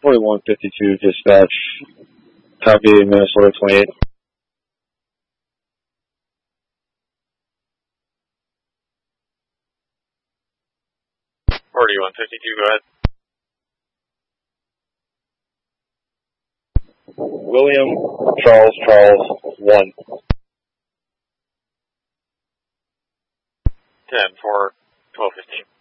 4152 dispatch. Copy, Minnesota 28. 4152, go ahead. William Charles 1. 10-4-12-15.